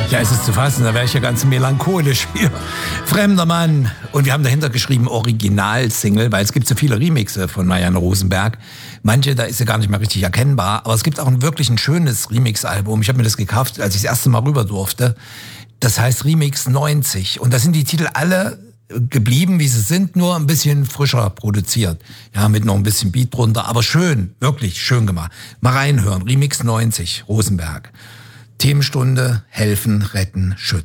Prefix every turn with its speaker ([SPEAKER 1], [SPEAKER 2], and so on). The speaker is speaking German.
[SPEAKER 1] Ja, ist es zu fassen, da wäre ich ja ganz melancholisch hier. Fremder Mann. Und wir haben dahinter geschrieben Original-Single, weil es gibt so viele Remixe von Marianne Rosenberg. Manche, da ist sie gar nicht mal richtig erkennbar. Aber es gibt auch wirklich ein schönes Remix-Album. Ich habe mir das gekauft, als ich das erste Mal rüber durfte. Das heißt Remix 90. Und da sind die Titel alle geblieben, wie sie sind, nur ein bisschen frischer produziert. Ja, mit noch ein bisschen Beat drunter. Aber schön, wirklich schön gemacht. Mal reinhören. Remix 90, Rosenberg. Themenstunde, helfen, retten, schützen.